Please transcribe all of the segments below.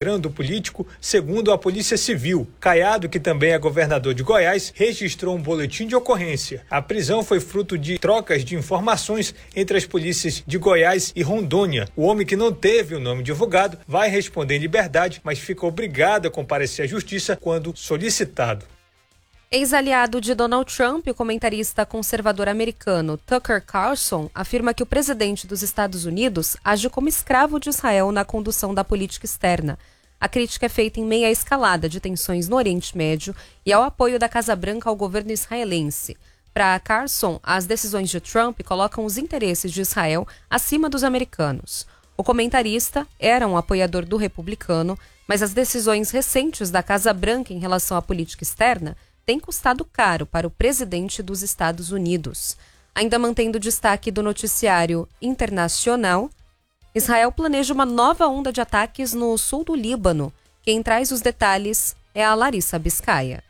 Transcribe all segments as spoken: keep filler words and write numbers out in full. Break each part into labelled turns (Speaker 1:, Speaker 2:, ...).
Speaker 1: flagrando o político, segundo a Polícia Civil. Caiado, que também é governador de Goiás, registrou um boletim de ocorrência. A prisão foi fruto de trocas de informações entre as polícias de Goiás e Rondônia. O homem, que não teve o nome divulgado, vai responder em liberdade, mas fica obrigado a comparecer à justiça quando solicitado.
Speaker 2: Ex-aliado de Donald Trump, o comentarista conservador americano Tucker Carlson afirma que o presidente dos Estados Unidos age como escravo de Israel na condução da política externa. A crítica é feita em meio à escalada de tensões no Oriente Médio e ao apoio da Casa Branca ao governo israelense. Para Carlson, as decisões de Trump colocam os interesses de Israel acima dos americanos. O comentarista era um apoiador do republicano, mas as decisões recentes da Casa Branca em relação à política externa tem custado caro para o presidente dos Estados Unidos. Ainda mantendo o destaque do noticiário internacional, Israel planeja uma nova onda de ataques no sul do Líbano. Quem traz os detalhes é a Larissa Biscaia.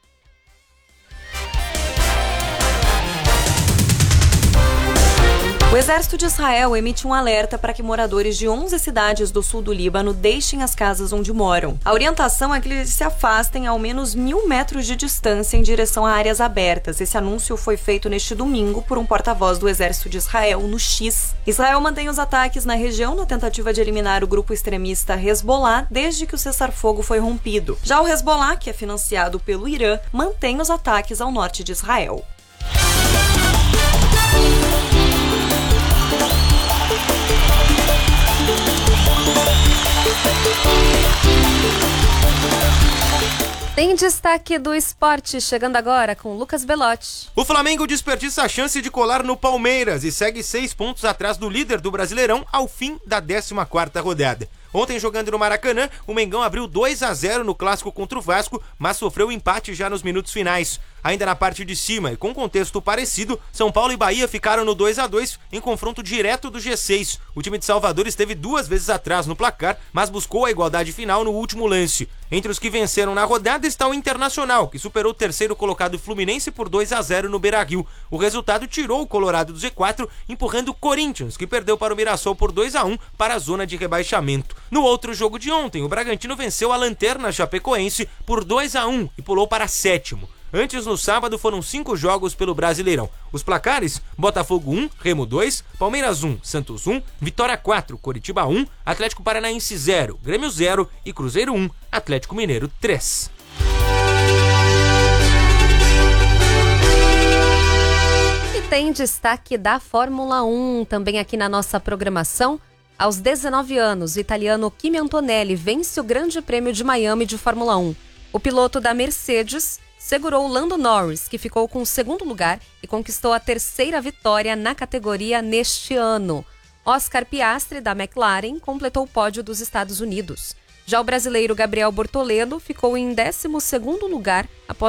Speaker 3: O exército de Israel emite um alerta para que moradores de onze cidades do sul do Líbano deixem as casas onde moram. A orientação é que eles se afastem a ao menos mil metros de distância em direção a áreas abertas. Esse anúncio foi feito neste domingo por um porta-voz do exército de Israel no X. Israel mantém os ataques na região na tentativa de eliminar o grupo extremista Hezbollah desde que o cessar-fogo foi rompido. Já o Hezbollah, que é financiado pelo Irã, mantém os ataques ao norte de Israel.
Speaker 2: Tem destaque do esporte, chegando agora com Lucas Belotti.
Speaker 4: O Flamengo desperdiça a chance de colar no Palmeiras e segue seis pontos atrás do líder do Brasileirão ao fim da décima quarta rodada. Ontem, jogando no Maracanã, o Mengão abriu dois a zero no clássico contra o Vasco, mas sofreu empate já nos minutos finais. Ainda na parte de cima e com contexto parecido, São Paulo e Bahia ficaram no dois a dois em confronto direto do G seis. O time de Salvador esteve duas vezes atrás no placar, mas buscou a igualdade final no último lance. Entre os que venceram na rodada está o Internacional, que superou o terceiro colocado Fluminense por dois a zero no Beira-Rio. O resultado tirou o Colorado do Z quatro, empurrando o Corinthians, que perdeu para o Mirassol por dois a um para a zona de rebaixamento. No outro jogo de ontem, o Bragantino venceu a Lanterna Chapecoense por dois a um e pulou para sétimo. Antes, no sábado, foram cinco jogos pelo Brasileirão. Os placares: Botafogo um, Remo dois, Palmeiras um, Santos um, Vitória quatro, Coritiba um, Atlético Paranaense zero, Grêmio zero e Cruzeiro um, Atlético Mineiro três.
Speaker 2: E tem destaque da Fórmula um também aqui na nossa programação. Aos dezenove anos, o italiano Kimi Antonelli vence o Grande Prêmio de Miami de Fórmula um. O piloto da Mercedes segurou Lando Norris, que ficou com o segundo lugar e conquistou a terceira vitória na categoria neste ano. Oscar Piastri, da McLaren, completou o pódio dos Estados Unidos. Já o brasileiro Gabriel Bortoledo ficou em décimo segundo lugar após